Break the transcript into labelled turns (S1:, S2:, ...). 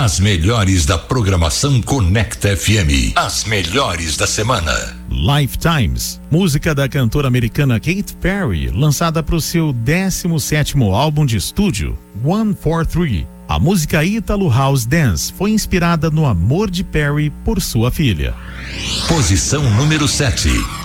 S1: As melhores da programação Conecta FM. As melhores da semana.
S2: Lifetimes, música da cantora americana Katy Perry, lançada para o seu 17º álbum de estúdio, 143. A música Italo House Dance foi inspirada no amor de Perry por sua filha.
S1: Posição número 7.